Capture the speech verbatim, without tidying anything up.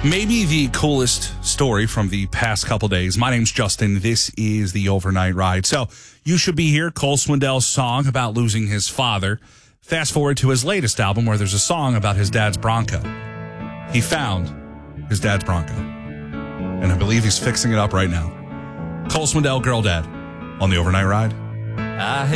Maybe the coolest story from the past couple days. My name's Justin. This is the Overnight Ride. So you should be here. Cole Swindell's song about losing his father. Fast forward to his latest album where there's a song about his dad's Bronco. He found his dad's Bronco. And I believe he's fixing it up right now. Cole Swindell, Girl Dad, on the Overnight Ride. I